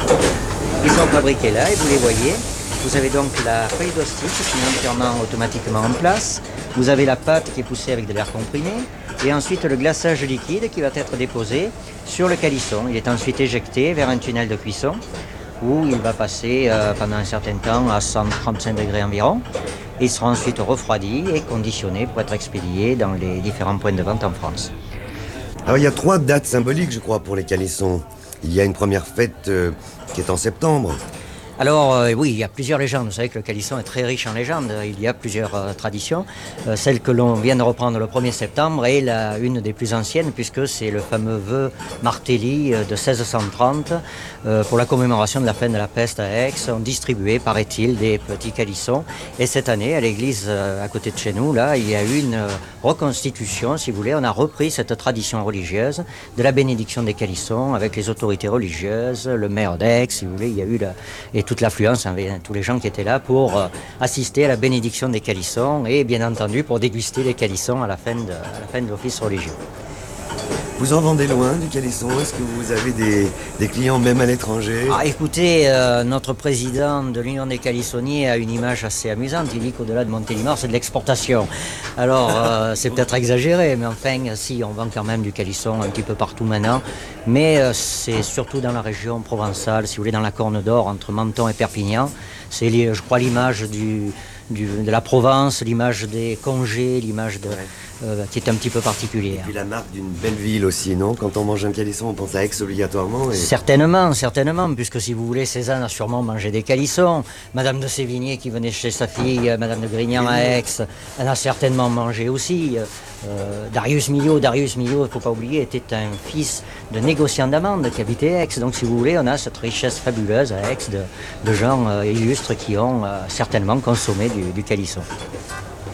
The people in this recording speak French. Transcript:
Ils sont fabriqués là et vous les voyez. Vous avez donc la feuille d'hostie qui est entièrement automatiquement en place. Vous avez la pâte qui est poussée avec de l'air comprimé. Et ensuite le glaçage liquide qui va être déposé sur le calisson. Il est ensuite éjecté vers un tunnel de cuisson où il va passer pendant un certain temps à 135 degrés environ. Il sera ensuite refroidi et conditionné pour être expédié dans les différents points de vente en France. Alors il y a 3 dates symboliques, je crois, pour les calissons. Il y a une première fête qui est en septembre. Alors oui, il y a plusieurs légendes. Vous savez que le calisson est très riche en légendes. Il y a plusieurs traditions. Celle que l'on vient de reprendre le 1er septembre est une des plus anciennes puisque c'est le fameux vœu Martelly de 1630 pour la commémoration de la fin de la peste à Aix. On distribuait, paraît-il, des petits calissons. Et cette année, à l'église à côté de chez nous, là, il y a eu une reconstitution, si vous voulez. On a repris cette tradition religieuse de la bénédiction des calissons avec les autorités religieuses, le maire d'Aix, si vous voulez. Il y a eu et toute l'affluence, tous les gens qui étaient là pour assister à la bénédiction des calissons et bien entendu pour déguster les calissons à la fin de l'office religieux. Vous en vendez loin du calisson? Est-ce que vous avez des clients même à l'étranger? Écoutez, notre président de l'Union des calissonniers a une image assez amusante. Il dit qu'au-delà de Montélimar, c'est de l'exportation. Alors, c'est peut-être exagéré, mais enfin, si, on vend quand même du calisson un petit peu partout maintenant. Mais c'est surtout dans la région provençale, si vous voulez, dans la Corne d'Or, entre Menton et Perpignan. C'est, je crois, l'image de la Provence, l'image des congés, l'image qui est un petit peu particulière. Et puis la marque d'une belle ville aussi, non? Quand on mange un calisson, on pense à Aix obligatoirement. Certainement, puisque si vous voulez, Cézanne a sûrement mangé des calissons. Madame de Sévigné, qui venait chez sa fille, Madame de Grignan à Aix, elle a certainement mangé aussi. Darius Milhaud, il ne faut pas oublier, était un fils de négociant d'amandes qui habitait Aix. Donc si vous voulez, on a cette richesse fabuleuse à Aix de gens illustres qui ont certainement consommé du calisson.